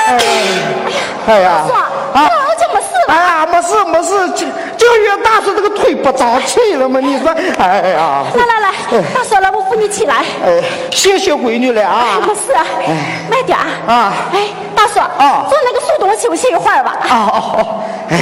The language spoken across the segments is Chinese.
哎呀， 大嫂，好久没事了。 哎呀，没事，就因为大嫂这个腿不争气了嘛，你说，哎呀。 来，大嫂来，我扶你起来。 谢谢闺女了啊。 没事，慢点啊。 哎，大嫂，坐那个树洞休息一会儿吧。 哎呀，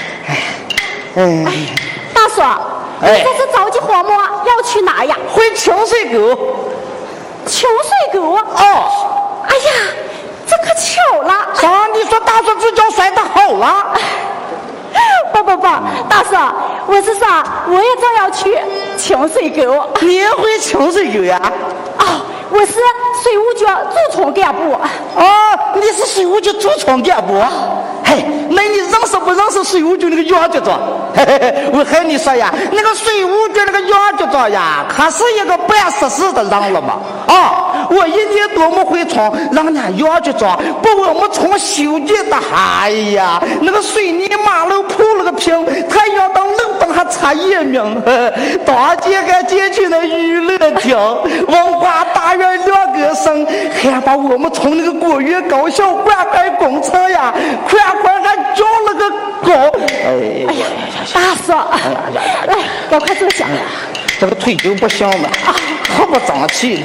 大嫂，你这是着急慌吗？要去哪呀？ 回清水沟。 清水沟？哎呀，这可巧了。 啥？你说大嫂这脚摔得好了？ 不，大嫂，我是说，我也正要去清水沟。 你也会清水沟呀？ 我是水务局驻村干部。 你是水务局驻村干部？嘿，那你认识不认识水务局那个杨局长？我和你说呀，那个水务局那个杨局长呀，他是一个办实事的人了嘛。我一年多么回村，让人家杨局长把我们村修建的，哎呀，那个水泥马路铺了个平，太阳当路灯还插夜明，大街还建起了娱乐厅，文化大院2个省，还把我们村那个国语高校灌溉工程呀，快还交了个高。 哎呀，大嫂，来，赶快坐下。 这个腿就不行了，可不争气。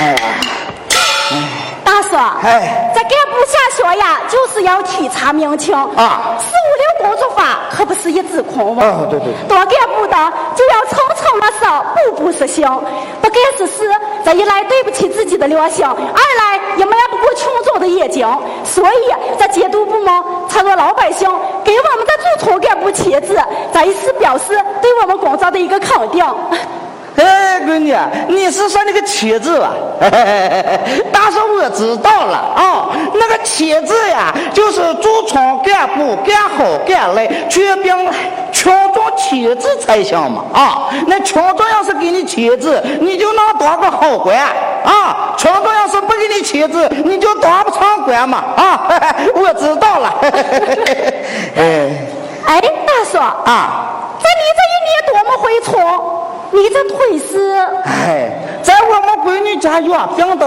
大嫂，这干部下学呀，就是要体察民情啊。456工作法可不是一纸空文。对。当干部的就要层层的扫，步步实行。不干实事，这一来对不起自己的良心，二来也没不过群众的眼睛。所以，这监督部门承诺老百姓给我们的驻村干部签字，这一次表示对我们工作的一个肯定。 闺女，你是说那个签字吧？大嫂我知道了那个签字呀，就是驻村干部干好干赖，全凭群众签字才行嘛那群众要是给你签字，你就能当个好官群众要是不给你签字，你就当不上官嘛我知道了。 大嫂在你这1年多么回村，你这腿是？ 在我们闺女家养病的。